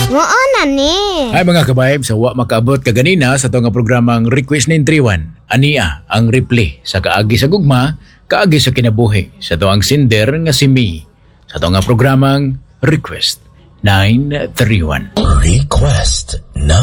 Moana ni. Ay mga kabayb, sa wa makaabot kaganina sa ito nga programang Request 931. Ania ang replay sa kaagi sa gugma, kaagi sa kinabuhi sa ito ang sinder nga si Mi. Sa ito nga programang Request 931. Request 931.